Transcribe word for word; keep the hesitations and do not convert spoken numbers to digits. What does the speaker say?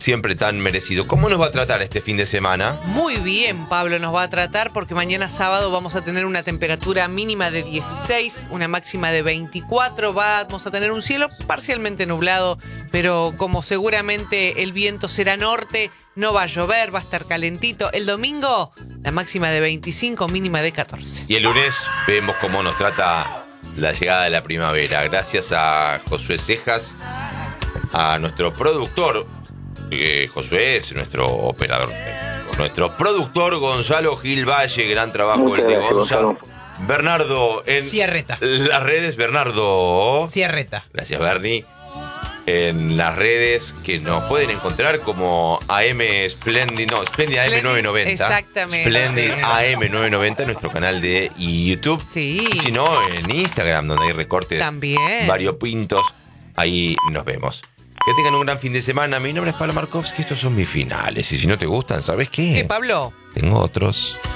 siempre tan merecido. ¿Cómo nos va a tratar este fin de semana? Muy bien, Pablo, nos va a tratar porque mañana sábado vamos a tener una temperatura mínima de dieciséis, una máxima de veinticuatro. Vamos a tener un cielo parcialmente nublado, pero como seguramente el viento será norte, no va a llover, va a estar calentito. El domingo, la máxima de veinticinco, mínima de catorce. Y el lunes vemos cómo nos trata la llegada de la primavera. Gracias a Josué Cejas, a nuestro productor, eh, Josué es nuestro operador, nuestro productor Gonzalo Gil Valle, gran trabajo Muchas el de gracias, Gonzalo. Gonzalo. Bernardo en Cierreta. las redes, Bernardo. Cierreta. Gracias, Bernie. En las redes que nos pueden encontrar como A M Splendid, no, Splendid A M novecientos noventa. Exactamente. Splendid A M novecientos noventa, nuestro canal de YouTube. Sí. Y si no, en Instagram, donde hay recortes También. variopintos, ahí nos vemos. Que tengan un gran fin de semana. Mi nombre es Pablo Markovsky, estos son mis finales. Y si no te gustan, ¿sabes qué? ¿Qué, Pablo? Tengo otros.